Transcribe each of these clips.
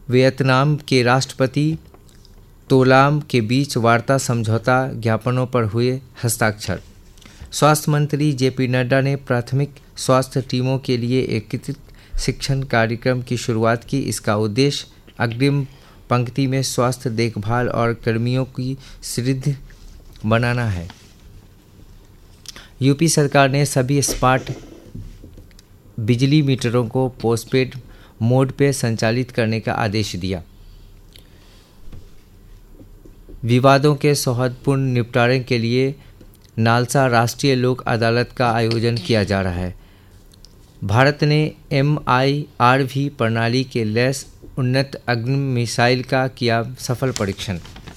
Vietnam के राष्ट्रपति तोलाम के बीच वार्ता समझौता ज्ञापनों पर हुए हस्ताक्षर। स्वास्थ्य मंत्री जेपी नड्डा ने प्राथमिक स्वास्थ्य टीमों के लिए एकीकृत शिक्षण कार्यक्रम की शुरुआत की। इसका उद्देश्य अग्रिम पंक्ति में स्वास्थ्य देखभाल और कर्मियों की सुदृढ़ बनाना है। यूपी सरकार ने सभी स्मार्ट बिजली मीटरों को पोस्टपेड मोड पर संचालित करने का आदेश दिया। विवादों के सौहार्दपूर्ण निपटारे के लिए नालसा राष्ट्रीय लोक अदालत का आयोजन किया जा रहा है। भारत ने MIRV प्रणाली के लैस उन्नत अग्नि मिसाइल का किया सफल परीक्षण।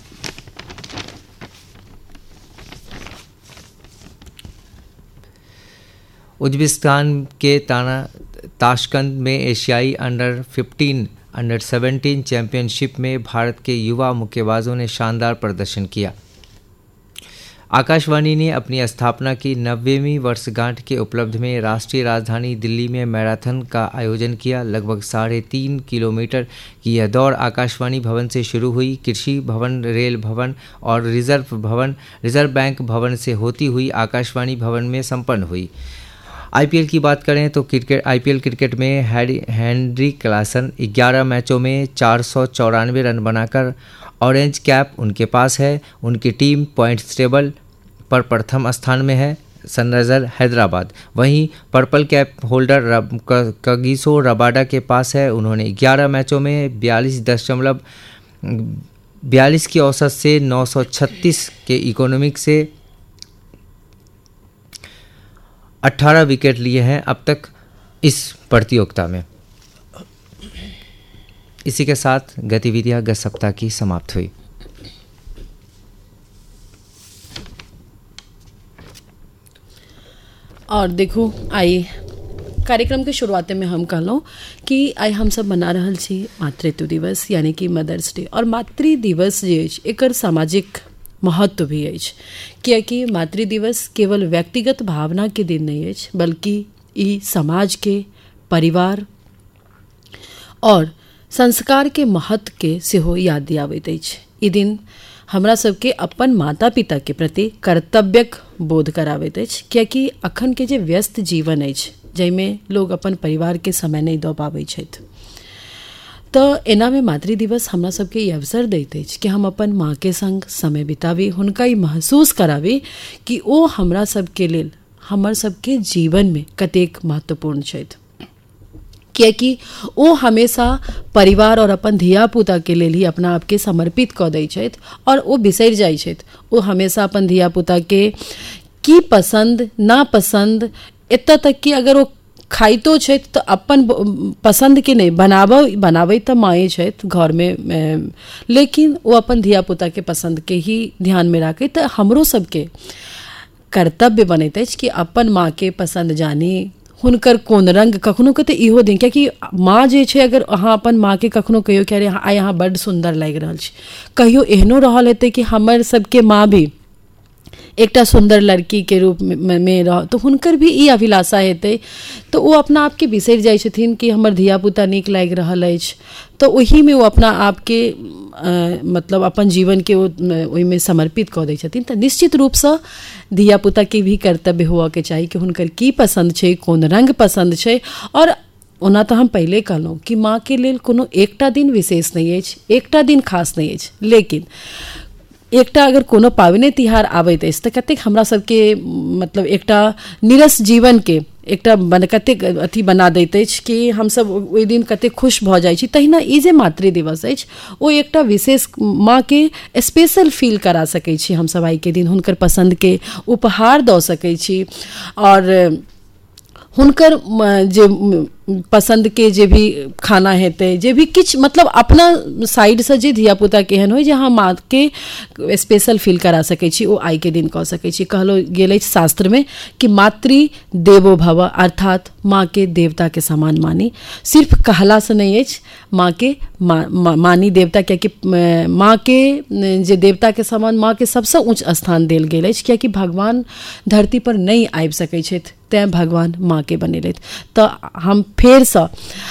उज्बेकिस्तान के ताशकंद में एशियाई अंडर-15, अंडर-17 चैंपियनशिप में भारत के युवा मुक्केबाजों ने शानदार प्रदर्शन किया। आकाशवाणी ने अपनी स्थापना की 90वीं वर्षगांठ के उपलक्ष्य में राष्ट्रीय राजधानी दिल्ली में मैराथन का आयोजन किया। लगभग 3.5 किलोमीटर की यह दौड़ आकाशवाणी भवन से शुरू हुई। कृषि भवन, रेल भवन और रिजर्व बैंक भवन से होती हुई आकाशवाणी भवन में संपन्न हुई। IPL की बात करें तो IPL क्रिकेट में हेनरी क्लासन 11 मैचों में 494 रन बनाकर ऑरेंज कैप उनके पास है। उनकी टीम पॉइंट्स टेबल पर प्रथम स्थान में है, सनराइजर हैदराबाद। वहीं purple cap holder Kagiso Rabada के पास है। उन्होंने 11 मैचों में 42 की औसत से 936 के इकोनॉमिक से 18 विकेट लिए हैं अब तक इस प्रतियोगिता में। इसी के साथ गतिविधियां गत सप्ताह की समाप्त हुई। और देखो आई कार्यक्रम के शुरुआते में हम कहलहुँ कि आई हम सब मना रहल छी मातृत्व दिवस यानी कि मदर्स डे। और मातृ दिवस जे अछि एकर सामाजिक महत्व भी अछि, कियाकि मातृ दिवस केवल व्यक्तिगत भावना के दिन नहीं अछि, बल्कि ई समाज के, परिवार और संस्कार के महत्व के सेहो याद दियाबैत अछि। ई दिन हमरा सबके अपन माता पिता के प्रति कर्तव्यक बोध कराबैत अछि, कियाकि अखन के जे व्यस्त जीवन अछि जाहिमे लोग अपन परिवार के समय नहीं दऽ पाबैत छथि, तो एना में मातृ दिवस हमरा सबके ई अवसर दैत अछि कि हम अपन माँ के संग समय बिताबी, हुनका ई महसूस कराबी कि ओ हमरा सबके लेल हमर सबके जीवन में कतेक महत्वपूर्ण छथि। कियाकि ओ हमेशा परिवार और अपन धिया पुता के लेल ही अपना आप के समर्पित कऽ दै छथि और ओ बिसरि जाइ छथि। ओ हमेशा अपन धिया पुता के की पसंद नापसंद, एतऽ तक कि अगर ओ खाइतो छथि तऽ अपन पसंद के नहीं बनाबै तऽ माए छथि घर में, लेकिन ओ अपन धिया पुता के पसंद के ही ध्यान में राखै। तऽ हमरो सबके कर्तव्य बनैत अछि कि अपन माँ के पसंद जानी, हुनकर कोन रंग कखनो के तऽ इहो दिन, कियाकि माँ जे छै अगर अहाँ अपन माँ के कखनो कहियो कि अरे आइ अहाँ बड्ड सुंदर लागि रहल छी, कहियो एहनो रहल हेतै कि हमर सबके माँ भी एकटा सुंदर लड़की के रूप में रह, तो हुनकर भी ई अभिलाषा हेतै, तो वो अपना आप के बिसरि जाइ छथिन कि हमर धिया पुता नीक लागि रहल अछि, तो ओही में वो अपना आप के मतलब अपन जीवन के ओहि में समर्पित कऽ दै छथिन। तऽ निश्चित रूप से धिया पुता के भी कर्तव्य हुआ के चाही कि हुनकर की पसंद छै, कोन रंग पसंद छै। और ओना तऽ हम पहिले कहलहुँ कि माँ के लेल कोनो एकटा दिन विशेष नहीं अछि, एकटा दिन खास नहीं अछि, लेकिन एकटा अगर कोनो पावने तिहार आबैत अछि तऽ कतेक हमरा सबके मतलब एकटा निरस जीवन के एकटा कतेक अथी बना दैत अछि कि हमसब ओहि दिन कतेक खुश भऽ जाइ छी। तहिना ई जे मातृ दिवस अछि ओ एकटा विशेष माँ के स्पेशल फील करा सकै छी हमसब आइ के दिन, हुनकर पसंद के उपहार दऽ सकै छी और हुनकर जे पसंद के जे भी खाना हेतै, जे भी किछ मतलब अपना साइड से जे धिया पुता के एहन होइ जे अहाँ माँ के स्पेशल फील करा सकै छी, ओ आइ के दिन कऽ सकै छी। कहलो गेल अछि शास्त्र में कि मातृ देवो भव, अर्थात माँ के देवता के समान मानी। सिर्फ कहला से नहीं अछि, माँ के मानी देवता, कियाकि माँ के जे देवता के समान माँ के सबसे उच्च स्थान देल गेल अछि, कियाकि भगवान धरती पर नहीं आबि सकै छथि, तैं भगवान माँ के बनेलथि। तऽ हम फेरसँ